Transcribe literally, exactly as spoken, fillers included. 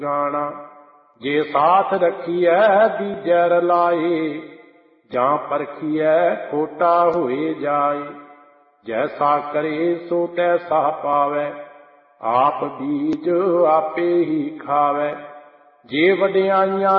ਗਾਣਾ। ਜੇ ਸਾਥ ਰੱਖੀਐ ਦੀਜੈ ਰਲਾਏ, ਜਾਂ ਪਰਖੀਐ ਖੋਟਾ ਹੋਏ ਜਾਏ। ਜੈਸਾ ਕਰੇ ਸੋ ਤੈਸਾ ਪਾਵੈ, ਆਪ ਬੀਜ ਆਪੇ ਹੀ ਖਾਵੈ। ਜੇ ਵਡਿਆਈਆਂ